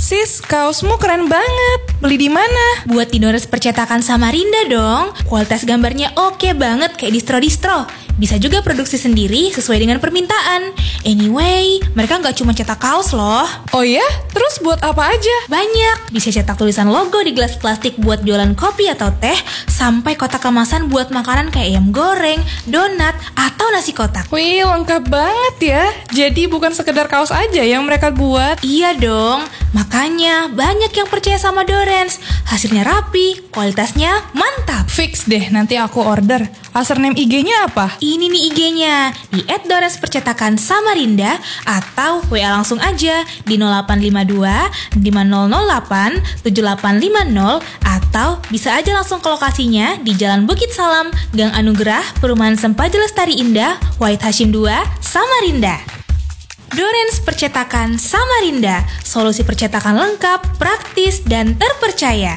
Sis, kaosmu keren banget. Beli di mana? Buat di Dores Percetakan Samarinda dong. Kualitas gambarnya oke banget kayak distro-distro. Bisa juga produksi sendiri sesuai dengan permintaan. Anyway, mereka nggak cuma cetak kaos loh. Oh ya? Terus buat apa aja? Banyak. Bisa cetak tulisan logo di gelas plastik buat jualan kopi atau teh, sampai kotak kemasan buat makanan kayak ayam goreng, donat, atau nasi kotak. Wih, lengkap banget ya. Jadi bukan sekedar kaos aja yang mereka buat. Iya dong. Makanya banyak yang percaya sama Dorens. Hasilnya rapi, kualitasnya mantap. Fix deh, nanti aku order. Username IG-nya apa? Ini nih IG-nya, di @Dorenspercetakan Samarinda, atau WA langsung aja di 0852 5008 7850, atau bisa aja langsung ke lokasinya di Jalan Bukit Salam, Gang Anugerah, Perumahan Sempaja Lestari Indah, Wahid Hashim 2, Samarinda. Dorens Percetakan Samarinda, solusi percetakan lengkap, praktis, dan terpercaya.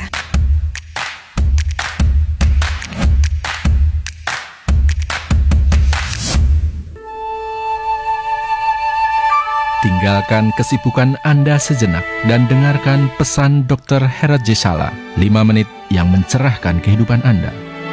Tinggalkan kesibukan Anda sejenak dan dengarkan pesan Dr. Herat Jesala, 5 menit yang mencerahkan kehidupan Anda.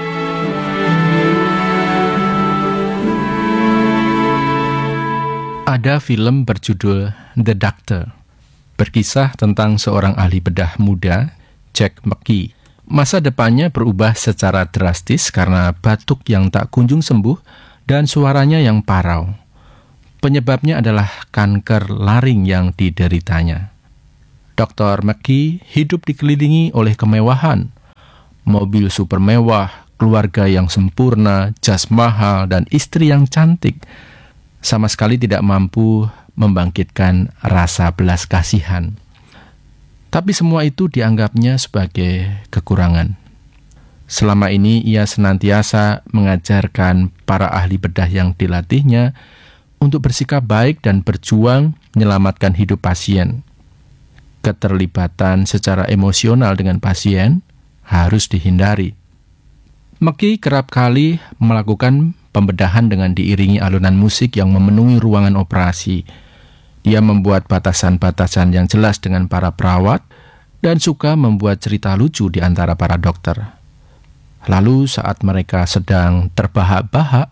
Ada film berjudul The Doctor, berkisah tentang seorang ahli bedah muda, Jack McKee. Masa depannya berubah secara drastis karena batuk yang tak kunjung sembuh dan suaranya yang parau. Penyebabnya adalah kanker laring yang dideritanya. Dr. McKee hidup dikelilingi oleh kemewahan, mobil super mewah, keluarga yang sempurna, jas mahal, dan istri yang cantik. Sama sekali tidak mampu membangkitkan rasa belas kasihan. Tapi semua itu dianggapnya sebagai kekurangan. Selama ini ia senantiasa mengajarkan para ahli bedah yang dilatihnya untuk bersikap baik dan berjuang menyelamatkan hidup pasien. Keterlibatan secara emosional dengan pasien harus dihindari. McKee kerap kali melakukan pembedahan dengan diiringi alunan musik yang memenuhi ruangan operasi. Ia membuat batasan-batasan yang jelas dengan para perawat dan suka membuat cerita lucu di antara para dokter. Lalu saat mereka sedang terbahak-bahak,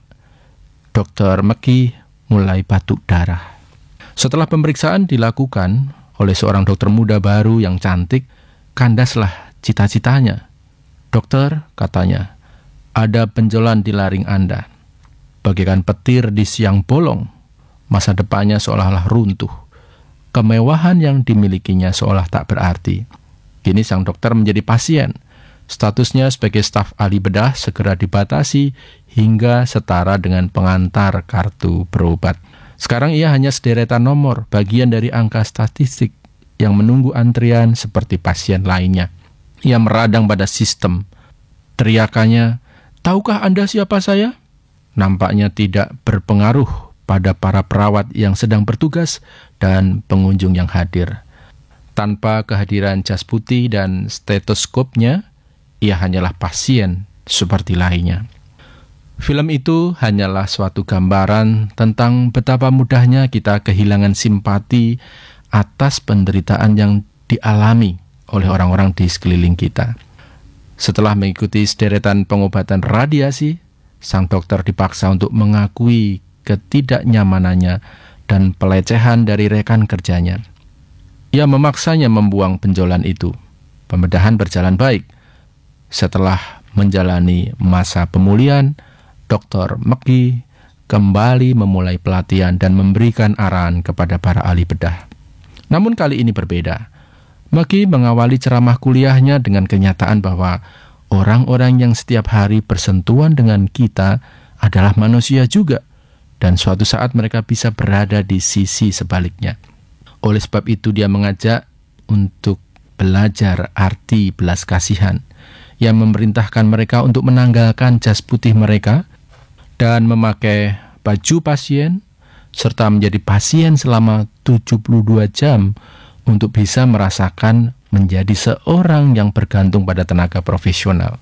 Dr. McKee mulai batuk darah. Setelah pemeriksaan dilakukan oleh seorang dokter muda baru yang cantik, kandaslah cita-citanya. Dokter, katanya, ada benjolan di laring Anda. Bagaikan petir di siang bolong, masa depannya seolah-olah runtuh. Kemewahan yang dimilikinya seolah tak berarti. Kini sang dokter menjadi pasien. Statusnya sebagai staf ahli bedah segera dibatasi hingga setara dengan pengantar kartu berobat. Sekarang ia hanya sederetan nomor, bagian dari angka statistik yang menunggu antrian seperti pasien lainnya. Ia meradang pada sistem. Teriakannya, "Tahukah Anda siapa saya?" Nampaknya tidak berpengaruh pada para perawat yang sedang bertugas dan pengunjung yang hadir. Tanpa kehadiran jas putih dan stetoskopnya, ia hanyalah pasien seperti lainnya. Film itu hanyalah suatu gambaran tentang betapa mudahnya kita kehilangan simpati atas penderitaan yang dialami oleh orang-orang di sekeliling kita. Setelah mengikuti sederetan pengobatan radiasi, sang dokter dipaksa untuk mengakui ketidaknyamanannya dan pelecehan dari rekan kerjanya. Ia memaksanya membuang benjolan itu. Pembedahan berjalan baik. Setelah menjalani masa pemulihan, Dr. McKee kembali memulai pelatihan dan memberikan arahan kepada para ahli bedah. Namun kali ini berbeda. McKee mengawali ceramah kuliahnya dengan kenyataan bahwa orang-orang yang setiap hari bersentuhan dengan kita adalah manusia juga, dan suatu saat mereka bisa berada di sisi sebaliknya. Oleh sebab itu dia mengajak untuk belajar arti belas kasihan. Ia memerintahkan mereka untuk menanggalkan jas putih mereka dan memakai baju pasien, serta menjadi pasien selama 72 jam untuk bisa merasakan menjadi seorang yang bergantung pada tenaga profesional.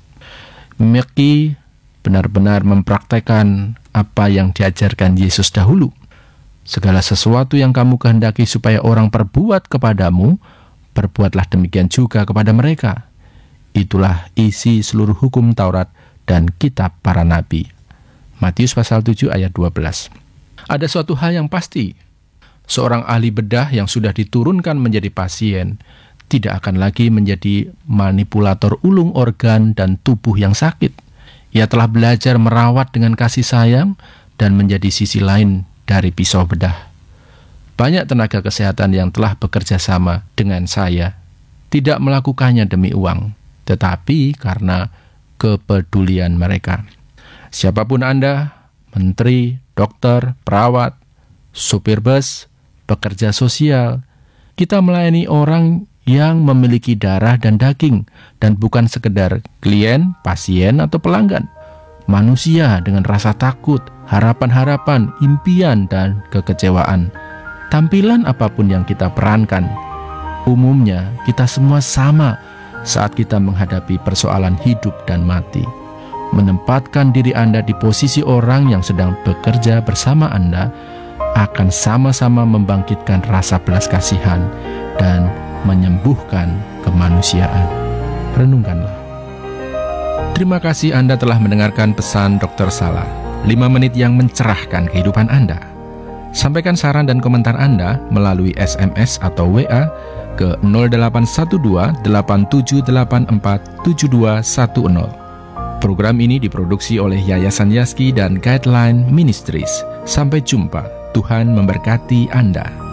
McKee benar-benar mempraktekkan apa yang diajarkan Yesus dahulu. Segala sesuatu yang kamu kehendaki supaya orang perbuat kepadamu, perbuatlah demikian juga kepada mereka. Itulah isi seluruh hukum Taurat dan kitab para nabi. Matius pasal 7 ayat 12. Ada suatu hal yang pasti. Seorang ahli bedah yang sudah diturunkan menjadi pasien tidak akan lagi menjadi manipulator ulung organ dan tubuh yang sakit. Ia telah belajar merawat dengan kasih sayang dan menjadi sisi lain dari pisau bedah. Banyak tenaga kesehatan yang telah bekerja sama dengan saya tidak melakukannya demi uang, tetapi karena kepedulian mereka. Siapapun Anda, menteri, dokter, perawat, supir bus, pekerja sosial, kita melayani orang yang memiliki darah dan daging dan bukan sekedar klien, pasien, atau pelanggan. Manusia dengan rasa takut, harapan-harapan, impian, dan kekecewaan. Tampilan apapun yang kita perankan, umumnya kita semua sama saat kita menghadapi persoalan hidup dan mati. Menempatkan diri Anda di posisi orang yang sedang bekerja bersama Anda akan sama-sama membangkitkan rasa belas kasihan dan menyembuhkan kemanusiaan. Renungkanlah. Terima kasih Anda telah mendengarkan pesan Dr. Salah, 5 menit yang mencerahkan kehidupan Anda. Sampaikan saran dan komentar Anda melalui SMS atau WA ke 0812 8784 7210. Program ini diproduksi oleh Yayasan Yaski dan Guideline Ministries. Sampai jumpa. Tuhan memberkati Anda.